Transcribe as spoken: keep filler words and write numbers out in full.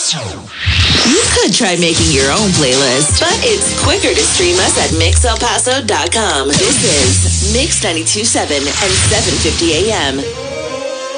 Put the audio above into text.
You could try making your own playlist, but it's quicker to stream us at mix el paso dot com. This is Mix ninety-two point seven and seven fifty A M.